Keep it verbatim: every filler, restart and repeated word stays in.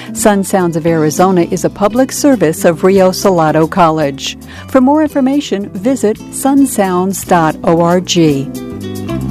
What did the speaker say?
Sun Sounds of Arizona is a public service of Rio Salado College. For more information, visit sun sounds dot org.